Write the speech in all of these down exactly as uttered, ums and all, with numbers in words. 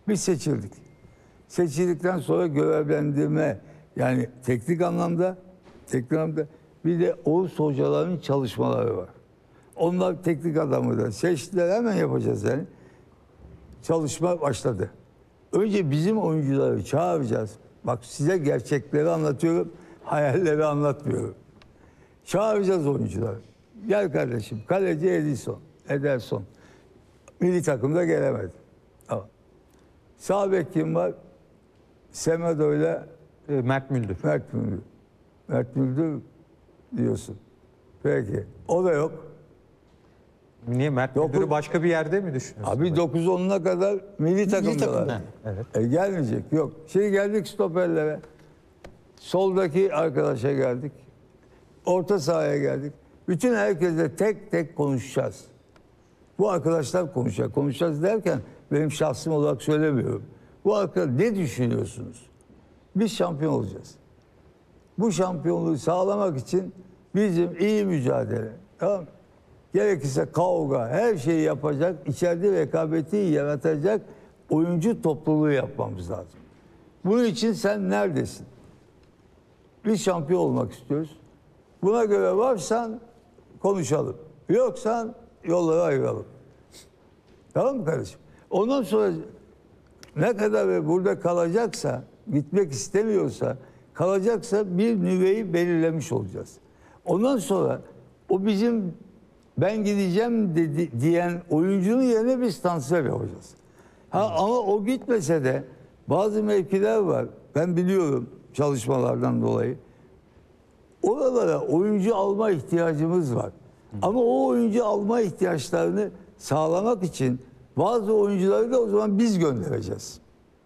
Biz seçildik. Seçildikten sonra görevlendirme, yani teknik anlamda, teknik anlamda bir de Oğuz hocaların çalışmaları var. Onlar teknik adamı da seçtiler, hemen yapacağız yani. Çalışma başladı. Önce bizim oyuncuları çağıracağız. Bak size gerçekleri anlatıyorum, hayalleri anlatmıyorum. Çağıracağız oyuncuları. Gel kardeşim, kaleci Edison, Ederson. Milli takımda gelemedi. Tamam. Sağ bek kim var? Semedo ile E, Mert Müldür. Mert Müldür. Mert Müldür diyorsun. Peki. O da yok. Niye? Mert Dokuz- Müldür'ü başka bir yerde mi düşünüyorsun? Abi dokuz onuna kadar milli takımdalar. takımda. Evet. E, gelmeyecek. Yok. Şimdi geldik stoperlere. Soldaki arkadaşa geldik. Orta sahaya geldik. Bütün herkesle tek tek konuşacağız. Bu arkadaşlar konuşacak. Konuşacağız derken benim şahsım olarak söylemiyorum. Bu arkadaşlar ne düşünüyorsunuz? Biz şampiyon olacağız. Bu şampiyonluğu sağlamak için bizim iyi mücadele, tamam mı? Gerekirse kavga, her şeyi yapacak, içeride rekabeti yaratacak oyuncu topluluğu yapmamız lazım. Bunun için sen neredesin? Biz şampiyon olmak istiyoruz. Buna göre varsan konuşalım. Yoksan yolları ayıralım. Tamam mı kardeşim? Ondan sonra ne kadar burada kalacaksa, gitmek istemiyorsa, kalacaksa bir nüveyi belirlemiş olacağız. Ondan sonra o bizim ben gideceğim dedi, diyen oyuncunun yerine biz transfer yapacağız. Ha, ama o gitmese de bazı mevkiler var. Ben biliyorum çalışmalardan dolayı. Oralara oyuncu alma ihtiyacımız var. Ama o oyuncu alma ihtiyaçlarını sağlamak için bazı oyuncuları da o zaman biz göndereceğiz.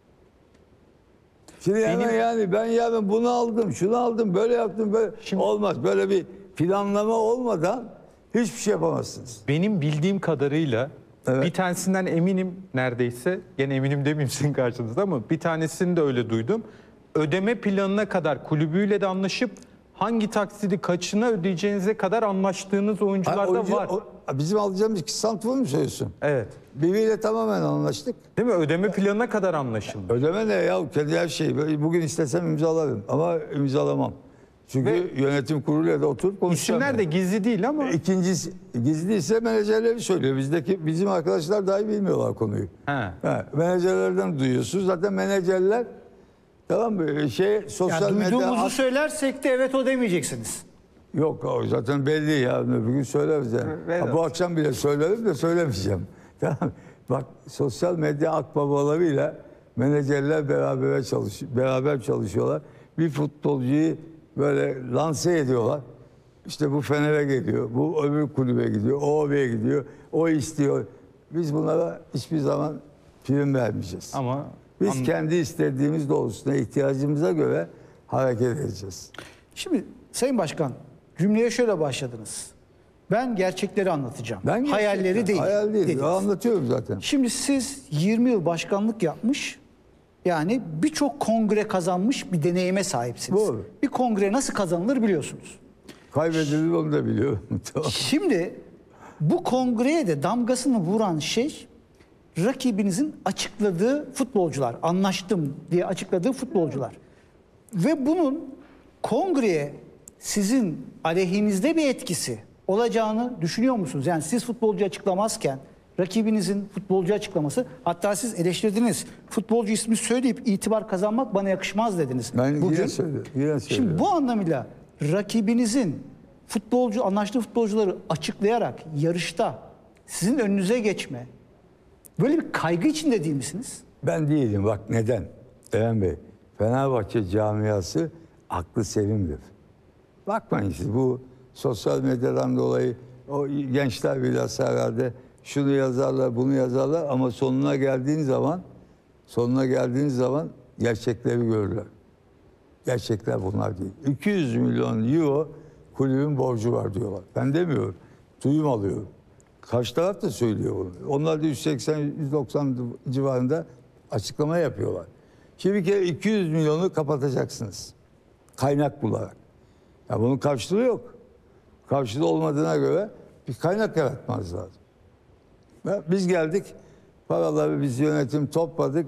Şimdi hemen Benim- yani ben yarın bunu aldım, şunu aldım, böyle yaptım, böyle Şimdi- olmaz. Böyle bir planlama olmadan hiçbir şey yapamazsınız. Benim bildiğim kadarıyla Evet. bir tanesinden eminim neredeyse. Gene eminim demeyeyim sizin karşınızda ama bir tanesini de öyle duydum. Ödeme planına kadar kulübüyle de anlaşıp hangi taksidi kaçına ödeyeceğinize kadar anlaştığınız oyuncular Ha, da oyuncu- var. o- bizim alacağımız iki santifor mu söylüyorsun? Evet. Biriyle tamamen anlaştık. Değil mi? Ödeme planına kadar anlaşıldı. Ödeme ne ya? Kendi her şeyi. Böyle bugün istesem imzalarım ama imzalamam. Çünkü Ve- yönetim kuruluyla da oturup konuşacağım. İsimler de gizli değil ama. İkincisi gizli ise menajerleri söylüyor. Bizdeki bizim arkadaşlar dahi bilmiyorlar konuyu. He. Ha, menajerlerden duyuyorsunuz. Zaten menajerler tamam mı? Şey sosyal Yani medya duyduğumuzu söylersek de evet o demeyeceksiniz. yok o zaten belli ya. Öbür gün söyleriz yani. Evet. Ha, bu akşam bile söylerim de söylemeyeceğim. Tamam. Bak sosyal medya akbabalarıyla menajerler beraber çalış beraber çalışıyorlar. Bir futbolcuyu böyle lanse ediyorlar. İşte bu Fener'e geliyor, bu öbür kulübe gidiyor, o oraya gidiyor, o istiyor. Biz bunlara hiçbir zaman prim vermeyeceğiz. Ama Biz an- kendi istediğimiz doğrultusunda ihtiyacımıza göre hareket edeceğiz. Şimdi Sayın Başkan cümleye şöyle başladınız. Ben gerçekleri anlatacağım. Ben Hayalleri gerçekten- değil. Hayal değil. dediniz. Ya anlatıyorum zaten. Şimdi siz yirmi yıl başkanlık yapmış, yani birçok kongre kazanmış bir deneyime sahipsiniz. Doğru. Bir kongre nasıl kazanılır biliyorsunuz. Kaybedilir onu da biliyorum. Tamam. Şimdi bu kongreye de damgasını vuran şey rakibinizin açıkladığı futbolcular. Anlaştım diye açıkladığı futbolcular. Ve bunun kongreye sizin aleyhinizde bir etkisi olacağını düşünüyor musunuz? Yani siz futbolcu açıklamazken rakibinizin futbolcu açıklaması, hatta siz eleştirdiniz. Futbolcu ismi söyleyip itibar kazanmak bana yakışmaz dediniz. Ben yine Bugün. söylüyorum. Yine söylüyorum. Şimdi bu anlamıyla rakibinizin futbolcu anlaştığı futbolcuları açıklayarak yarışta sizin önünüze geçme, böyle bir kaygı içinde değil misiniz? Ben değilim. Bak neden? Eren Bey, Fenerbahçe camiası aklı selimdir. Bakmayın siz bu sosyal medyadan dolayı o gençler bilhassa herhalde şunu yazarlar, bunu yazarlar ama sonuna geldiğin zaman sonuna geldiğiniz zaman gerçekleri görürler. Gerçekler bunlar değil. iki yüz milyon euro kulübün borcu var diyorlar. Ben demiyorum. Duyum alıyorum. Karşı taraf da söylüyor bunu. Onlar da yüz seksen yüz doksan civarında açıklama yapıyorlar. Şimdi bir kere iki yüz milyonu kapatacaksınız. Kaynak bularak. Ya bunun karşılığı yok. Karşılığı olmadığına göre bir kaynak yaratmanız lazım. Ve biz geldik. Paraları biz yönetim topladık.